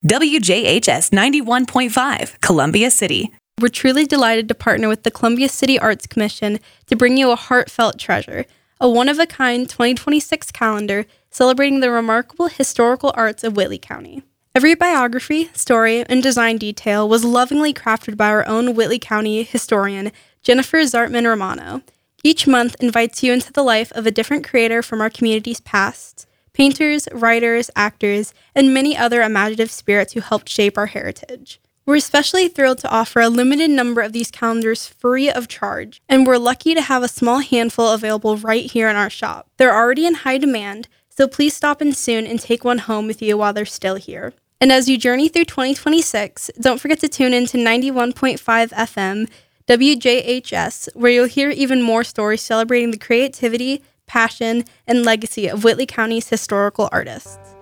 WJHS 91.5, Columbia City. We're truly delighted to partner with the Columbia City Arts Commission to bring you a heartfelt treasure, a one-of-a-kind 2026 calendar celebrating the remarkable historical arts of Whitley County. Every biography, story, and design detail was lovingly crafted by our own Whitley County historian, Jennifer Zartman Romano. Each month invites you into the life of a different creator from our community's past, painters, writers, actors, and many other imaginative spirits who helped shape our heritage. We're especially thrilled to offer a limited number of these calendars free of charge, and we're lucky to have a small handful available right here in our shop. They're already in high demand, so please stop in soon and take one home with you while they're still here. And as you journey through 2026, don't forget to tune in to 91.5 FM WJHS, where you'll hear even more stories celebrating the creativity, passion, and legacy of Whitley County's historical artists.